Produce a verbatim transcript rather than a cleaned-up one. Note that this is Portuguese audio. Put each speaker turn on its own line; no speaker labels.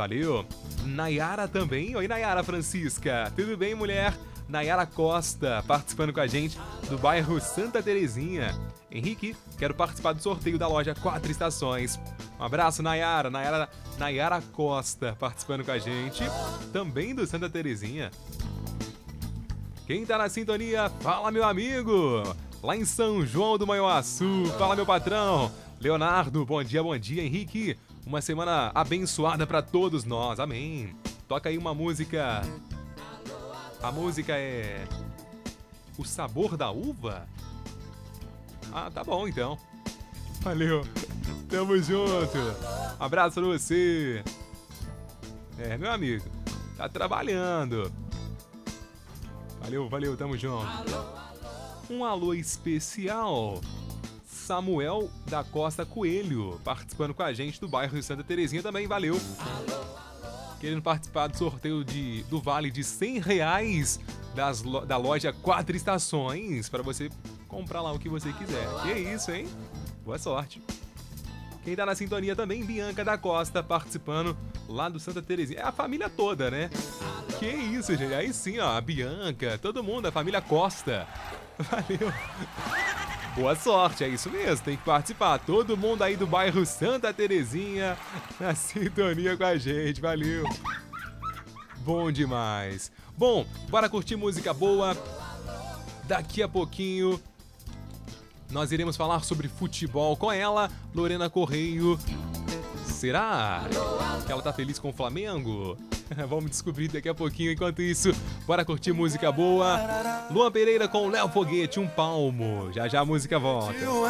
Valeu. Nayara também. Oi, Nayara Francisca. Tudo bem, mulher? Nayara Costa, participando com a gente do bairro Santa Terezinha. Henrique, quero participar do sorteio da loja Quatro Estações. Um abraço, Nayara. Nayara, Nayara Costa, participando com a gente, também do Santa Terezinha. Quem tá na sintonia, fala, meu amigo. Lá em São João do Manhuaçu, fala, meu patrão. Leonardo, bom dia, bom dia, Henrique. Uma semana abençoada pra todos nós, amém. Toca aí uma música... A música é... O Sabor da Uva? Ah, tá bom então. Valeu. Tamo junto. Abraço pra você. É, meu amigo. Tá trabalhando. Valeu, valeu, tamo junto. Um alô especial. Samuel da Costa Coelho, participando com a gente do bairro de Santa Terezinha também, valeu. Querendo participar do sorteio de, do vale de cem reais das, da loja Quatro Estações, para você comprar lá o que você quiser. Que isso, hein? Boa sorte. Quem tá na sintonia também, Bianca da Costa, participando lá do Santa Terezinha. É a família toda, né? Que isso, gente. Aí sim, ó, a Bianca, todo mundo, a família Costa. Valeu. Boa sorte, é isso mesmo, tem que participar. Todo mundo aí do bairro Santa Terezinha na sintonia com a gente, valeu. Bom demais. Bom, bora curtir música boa. Daqui a pouquinho nós iremos falar sobre futebol com ela, Lorena Correio. Será que ela tá feliz com o Flamengo? Vamos descobrir daqui a pouquinho. Enquanto isso, bora curtir música boa. Luan Pereira com Léo Foguete, Um Palmo. Já já a música volta.